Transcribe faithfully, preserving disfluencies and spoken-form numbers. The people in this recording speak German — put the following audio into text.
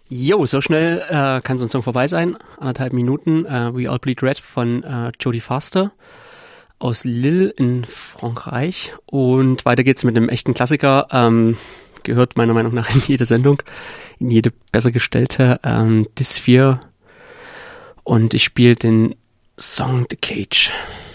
Jo, so schnell äh, kann so ein Song vorbei sein. Anderthalb Minuten. Äh, We All Bleed Red von äh, Jodie Foster aus Lille in Frankreich. Und weiter geht's mit einem echten Klassiker. Ähm, gehört meiner Meinung nach in jede Sendung, in jede besser gestellte. Ähm, Dysphere. Und ich spiele den Song The Cage.